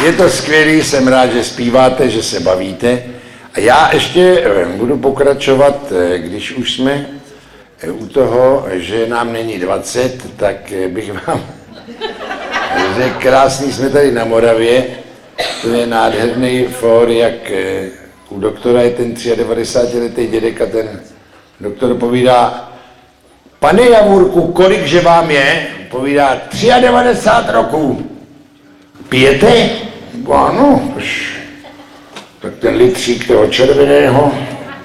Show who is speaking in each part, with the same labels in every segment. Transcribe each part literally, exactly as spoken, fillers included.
Speaker 1: Je to skvělý, jsem rád, že zpíváte, že se bavíte. A já ještě budu pokračovat, když už jsme u toho, že nám není dvacet, tak bych vám řekl, krásný jsme tady na Moravě. To je nádherný fór, jak u doktora je ten devadesátitříletý dědek a ten doktor povídá: pane Javůrku, kolik že vám je? Povídá: devadesát tři roků. Pijete? Ano, už. Tak ten litřík toho červeného,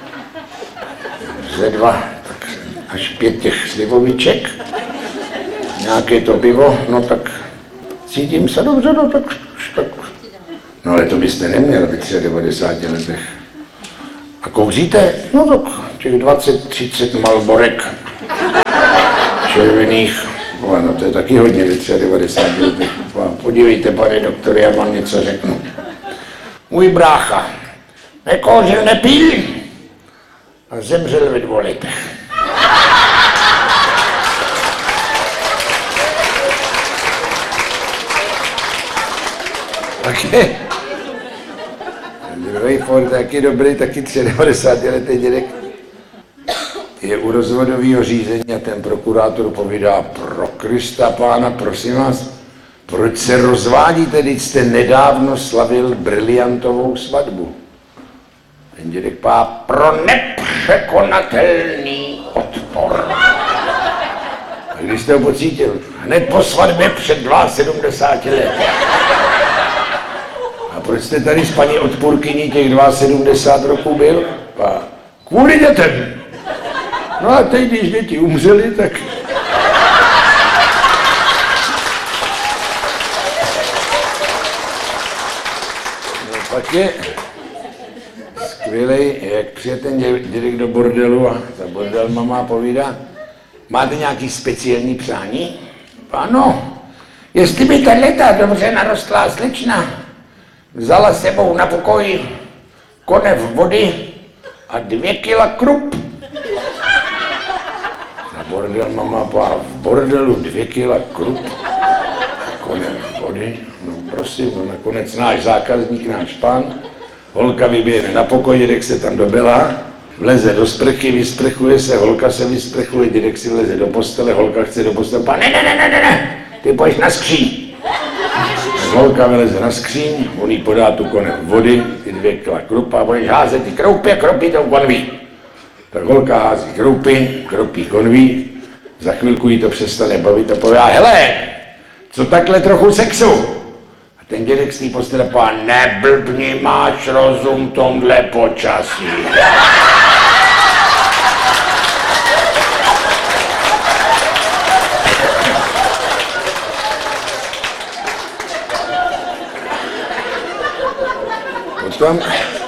Speaker 1: ze dva, tak až pět těch slivoviček, nějaké to pivo, no tak cítím se dobře, no tak, tak. No ale to byste neměl v devadesáti třech letech. A kouříte? No tak těch dvacet třicet malborek červených. No to je taky hodně v devadesáti třech letech. Podívejte, pane doktore, já vám něco řeknu. Můj brácha nekouřil, nepil a zemřel ve dvou letech. Taky druhý Ford, taky dobrý, taky devadesátiletý dědek. Je u rozvodového řízení a ten prokurátor povídá: pro Krista pána, prosím vás, proč se rozvádíte, když jste nedávno slavil briliantovou svatbu? Ten dědek pá: pro nepřekonatelný odpor. A když jste ho pocítil? Hned po svatbě před sedmdesáti lety. A proč jste tady s paní odpůrkyní těch sedmdesát dva roků byl? Pá: kvůli dětem. No a teď, když děti umřeli, tak... No pak je skvělej, jak přijde ten dědek do bordelu a ta bordel mama povídá: máte nějaký speciální přání? Ano, jestli by tato dobře narostlá slečna vzala s sebou na pokoj konev vody a dvě kila krup. Na bordel mama pá: v bordelu dvě kila krup a konev vody? No prosím, no nakonec náš zákazník, náš pán, holka vyběhne na pokoj, dědek se tam dobělá, vleze do sprchy, vysprchuje se, holka se vysprchuje, dědek si vleze do postele, holka chce do postele, pán: ne, ne, ne, ne, ne, ty pojď na skříň. Holka vyleze na skříň, on jí podá tu konev vody, ty dvě kila krupa, budeš házet ty kroupy a kropí tou konví. Tak holka hází kroupy, kropí konví, za chvilku jí to přestane bavit a povídá: hele, co takhle trochu sexu? A ten dědek z té postele pá: neblbni, máš rozum tomhle počasí. Potom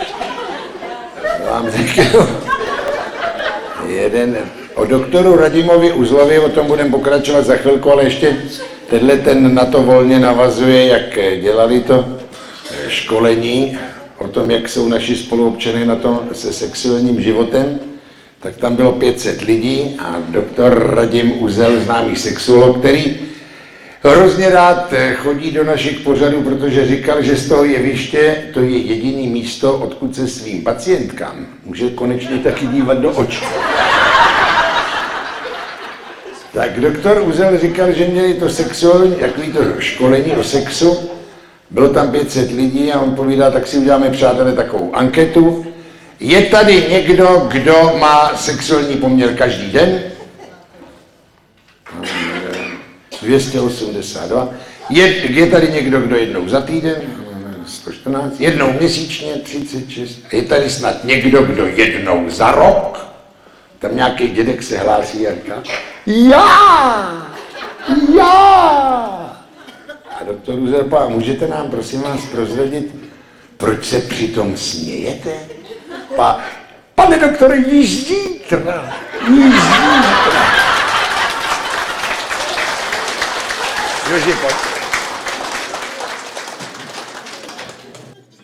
Speaker 1: vám řeknu jeden o doktoru Radimovi Uzlovi, o tom budeme pokračovat za chvilku, ale ještě tenhle ten na to volně navazuje, jak dělali to školení o tom, jak jsou naši spoluobčané na tom se sexuálním životem, tak tam bylo pět set lidí a doktor Radim Uzel, známý sexuolog, který hrozně rád chodí do našich pořadů, protože říkal, že z toho jeviště to je jediné místo, odkud se svým pacientkám může konečně taky dívat do očí. Tak doktor Uzel říkal, že měli to sexuální, takový to školení o sexu, bylo tam pět set lidí a on povídá: tak si uděláme, přátelé, takovou anketu. Je tady někdo, kdo má sexuální poměr každý den? dvě stě osmdesát dva. Je, je tady někdo, kdo jednou za týden? sto čtrnáct. Jednou měsíčně? třicet šest. Je tady snad někdo, kdo jednou za rok? Tam nějaký dědek se hlásí a říká: já! Já! A doktor Uzel pá: můžete nám prosím vás prozradit, proč se přitom smějete? Pá: pane doktore, již zítra, již zítra. Joži, pojď.